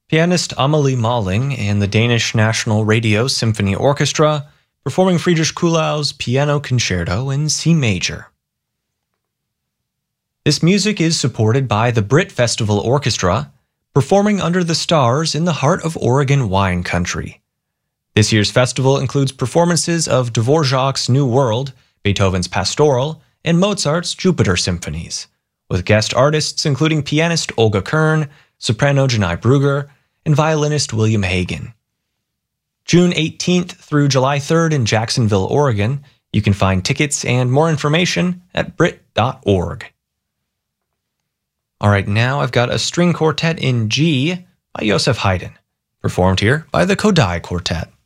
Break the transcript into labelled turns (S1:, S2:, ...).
S1: Pianist Amelie Malling and the Danish National Radio Symphony Orchestra performing Friedrich Kuhlau's Piano Concerto in C major. This music is supported by the Brit Festival Orchestra, performing under the stars in the heart of Oregon wine country. This year's festival includes performances of Dvorak's New World, Beethoven's Pastoral, and Mozart's Jupiter symphonies, with guest artists including pianist Olga Kern, soprano Janai Brugger, and violinist William Hagen. June 18th through July 3rd in Jacksonville, Oregon. You can find tickets and more information at brit.org. All right, now I've got a string quartet in G by Joseph Haydn, performed here by the Kodály Quartet.